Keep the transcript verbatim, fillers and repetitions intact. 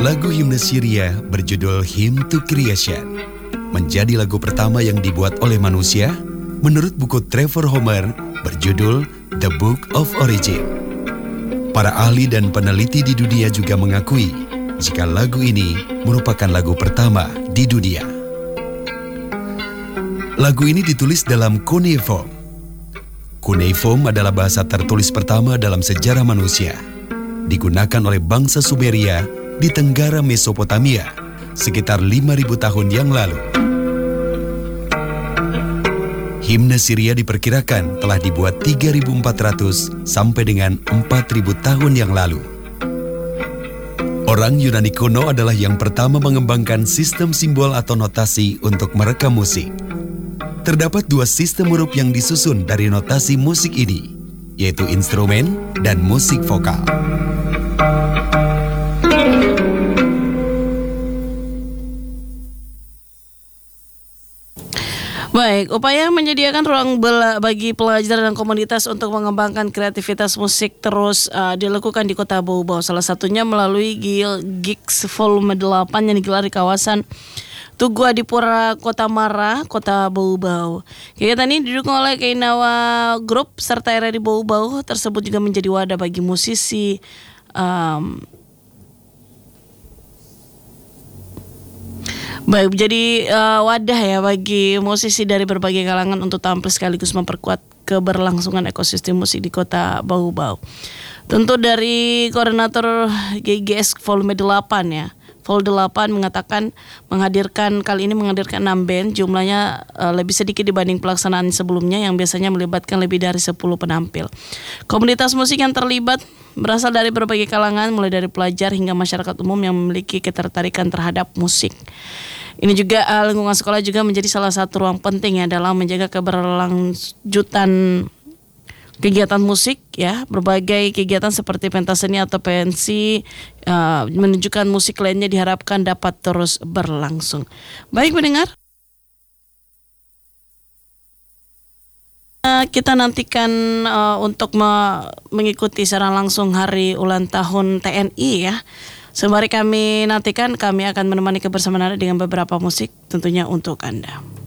Lagu himne Syria berjudul Hymn to Creation menjadi lagu pertama yang dibuat oleh manusia menurut buku Trevor Homer berjudul The Book of Origin. Para ahli dan peneliti di dunia juga mengakui jika lagu ini merupakan lagu pertama di dunia. Lagu ini ditulis dalam cuneiform. Cuneiform adalah bahasa tertulis pertama dalam sejarah manusia. Digunakan oleh bangsa Sumeria di Tenggara Mesopotamia sekitar lima ribu tahun yang lalu. Himne Syria diperkirakan telah dibuat tiga ribu empat ratus sampai dengan empat ribu tahun yang lalu. Orang Yunani kuno adalah yang pertama mengembangkan sistem simbol atau notasi untuk merekam musik. Terdapat dua sistem huruf yang disusun dari notasi musik ini, yaitu instrumen dan musik vokal. Baik, upaya menyediakan ruang bela bagi pelajar dan komunitas untuk mengembangkan kreativitas musik terus uh, dilakukan di Kota Bau-Bau. Salah satunya melalui Gigs Volume delapan yang digelar di kawasan Tugu Adipura, Kota Mara, Kota Bau-Bau. Kegiatan ini didukung oleh Kainawa Group serta R R I Bau-Bau. Tersebut juga menjadi wadah bagi musisi um, Baik, jadi uh, wadah ya bagi musisi dari berbagai kalangan untuk tampil sekaligus memperkuat keberlangsungan ekosistem musik di Kota Bau-Bau. Tentu dari koordinator G G S Volume delapan ya. Volume delapan mengatakan menghadirkan kali ini menghadirkan enam band, jumlahnya uh, lebih sedikit dibanding pelaksanaan sebelumnya yang biasanya melibatkan lebih dari sepuluh penampil. Komunitas musik yang terlibat berasal dari berbagai kalangan, mulai dari pelajar hingga masyarakat umum yang memiliki ketertarikan terhadap musik. Ini juga uh, lingkungan sekolah juga menjadi salah satu ruang penting ya dalam menjaga keberlanjutan kegiatan musik ya. Berbagai kegiatan seperti pentas seni atau pensi uh, menunjukkan musik lainnya diharapkan dapat terus berlangsung. Baik pendengar, uh, kita nantikan uh, untuk me- mengikuti secara langsung hari ulang tahun T N I ya. Sembari kami nantikan, kami akan menemani kebersamaan Anda dengan beberapa musik tentunya untuk Anda.